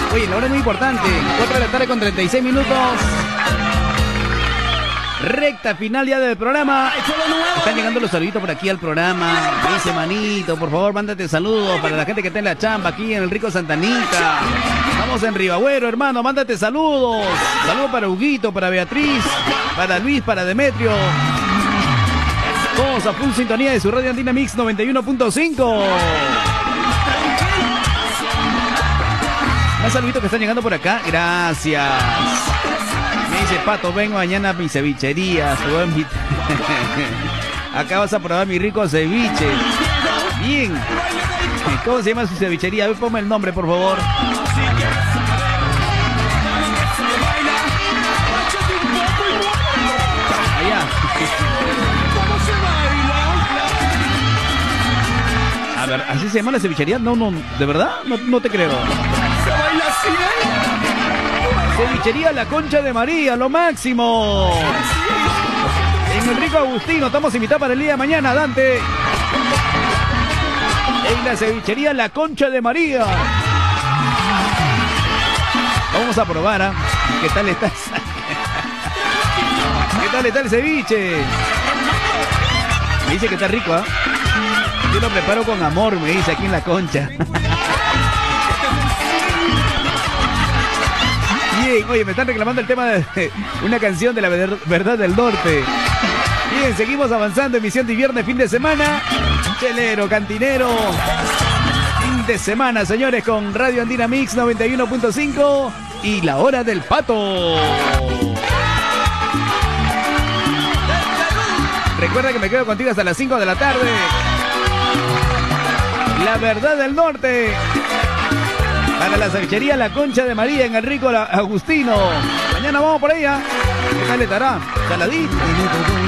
Oye, la hora es muy importante. 4 de la tarde con 36 minutos. Recta final ya del programa. Están llegando los saluditos por aquí al programa. Dice manito, por favor, mándate saludos para la gente que está en la chamba aquí en el Rico Santanita. Estamos en Ribagüero, hermano, mándate saludos. Saludos para Huguito, para Beatriz, para Luis, para Demetrio. Todos a full sintonía de su Radio Andina Mix 91.5. Más saluditos que están llegando por acá. Gracias. Me dice Pato, vengo mañana a mi cevichería. Acá vas a probar mi rico ceviche. Bien. ¿Cómo se llama su cevichería? A ver, ponme el nombre, por favor. Allá. A ver, ¿así se llama la cevichería? No, ¿de verdad? No te creo. Cevichería La Concha de María, lo máximo. En el Rico Agustino, estamos invitados para el día de mañana, Dante. En la cevichería La Concha de María. Vamos a probar, ¿ah? ¿Qué tal estás? ¿Qué tal está el ceviche? Me dice que está rico, ¿ah? Yo lo preparo con amor, me dice, aquí en La Concha. Bien, oye, me están reclamando el tema de una canción de la Verdad del Norte. Bien, seguimos avanzando, emisión de viernes, fin de semana. Chelero, cantinero. Fin de semana, señores, con Radio Andina Mix 91.5 y La Hora del Pato. Recuerda que me quedo contigo hasta las 5 de la tarde. La Verdad del Norte. Para la cevichería La Concha de María en el Rico Agustino. Mañana vamos por ella. ¿Qué tal estará? Saladito.